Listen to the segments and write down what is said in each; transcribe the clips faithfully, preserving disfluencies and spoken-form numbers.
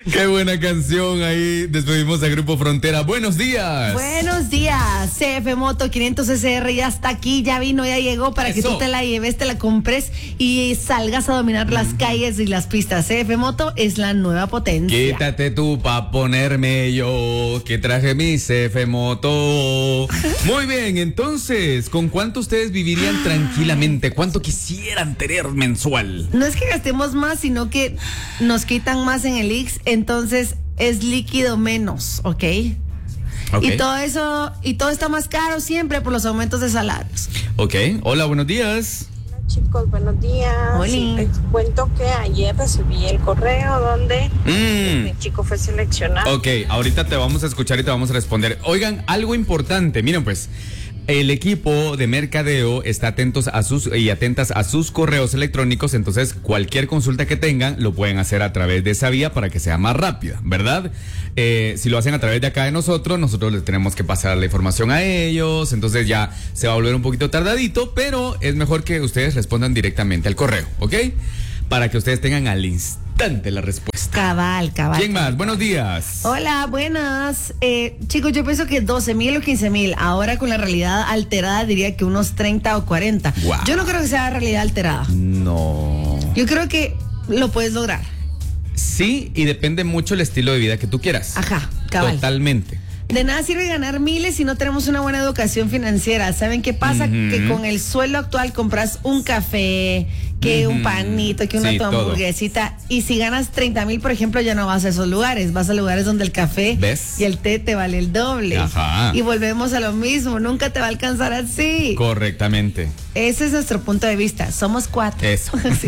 Qué buena canción ahí. Despedimos al Grupo Frontera. Buenos días. Buenos días. C F Moto quinientos S R ya está aquí, ya vino, ya llegó para Eso. que tú te la lleves, te la compres y salgas a dominar las calles y las pistas. C F Moto es la nueva potencia. Quítate tú pa' ponerme yo, que traje mi C F Moto. Muy bien, entonces, ¿con cuánto ustedes vivirían tranquilamente? ¿Cuánto quisieran tener mensual? No es que gastemos más, sino que nos quitan más en el I X, entonces es líquido menos, ¿ok? Ok. Y todo eso, y todo está más caro siempre por los aumentos de salarios. Ok, hola, buenos días. Hola chicos, buenos días. Hola. Sí, les cuento que ayer recibí el correo donde Mm. mi chico fue seleccionado. Ok, ahorita te vamos a escuchar y te vamos a responder. Oigan, algo importante, miren pues, el equipo de mercadeo está atentos a sus y atentas a sus correos electrónicos, entonces cualquier consulta que tengan lo pueden hacer a través de esa vía para que sea más rápida, ¿verdad? Eh, si lo hacen a través de acá de nosotros, nosotros les tenemos que pasar la información a ellos, entonces ya se va a volver un poquito tardadito, pero es mejor que ustedes respondan directamente al correo, ¿ok? Para que ustedes tengan al instante la respuesta. Cabal, cabal. ¿Quién más? Buenos días. Hola, buenas. Eh, chicos, yo pienso que doce mil o quince mil. Ahora con la realidad alterada diría que unos treinta o cuarenta. Wow. Yo no creo que sea realidad alterada. No. Yo creo que lo puedes lograr. Sí, y depende mucho el estilo de vida que tú quieras. Ajá, cabal. Totalmente. De nada sirve ganar miles si no tenemos una buena educación financiera. ¿Saben qué pasa? Ujú. Que con el sueldo actual compras un café, que Ujú. un panito, que una Sí, tu todo. hamburguesita. Y si ganas treinta mil, por ejemplo, ya no vas a esos lugares. Vas a lugares donde el café ¿Ves? y el té te vale el doble. Ajá. Y volvemos a lo mismo. Nunca te va a alcanzar así. Correctamente. Ese es nuestro punto de vista. Somos cuatro. Eso. Sí.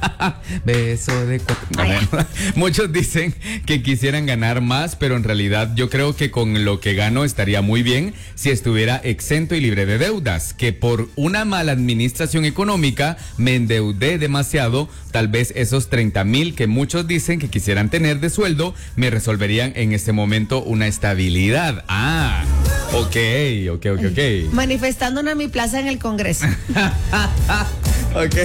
Beso de cuatro. Ay. Muchos dicen que quisieran ganar más, pero en realidad yo creo que con lo que gano estaría muy bien si estuviera exento y libre de deudas, que por una mala administración económica me endeudé demasiado. Tal vez esos treinta mil que muchos dicen que quisieran tener de sueldo me resolverían en este momento una estabilidad. Ah, ok, ok, ok, ok. Manifestándonos a mi plaza en el Congreso. Ok.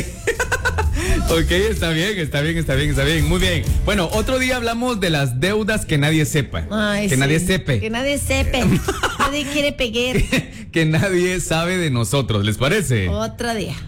Ok, está bien, está bien, está bien, está bien. Muy bien. Bueno, otro día hablamos de las deudas que nadie sepa. Ay, que sí. nadie sepe. Que nadie sepe. Nadie quiere pegar. Que nadie sabe de nosotros, ¿les parece? Otro día.